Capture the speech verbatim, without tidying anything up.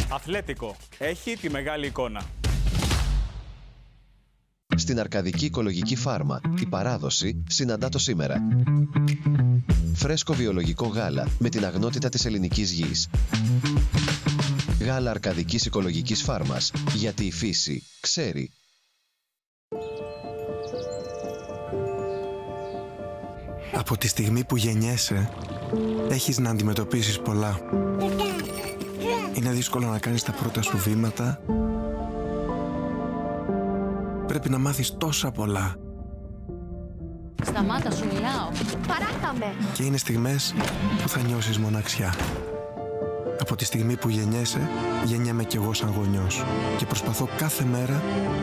Αθλέτικο. Έχει τη μεγάλη εικόνα. Στην Αρκαδική Οικολογική Φάρμα, η παράδοση συναντά το σήμερα. Φρέσκο βιολογικό γάλα με την αγνότητα της ελληνικής γης. Γάλα Αρκαδικής Οικολογικής Φάρμας, γιατί η φύση ξέρει. Από τη στιγμή που γεννιέσαι, έχεις να αντιμετωπίσεις πολλά. Είναι δύσκολο να κάνεις τα πρώτα σου βήματα. Πρέπει να μάθεις τόσα πολλά. Σταμάτα, σου μιλάω. Παράκαμε. Και είναι στιγμές που θα νιώσεις μοναξιά. Από τη στιγμή που γεννιέσαι, γεννιέμαι κι εγώ σαν γονιός. Και προσπαθώ κάθε μέρα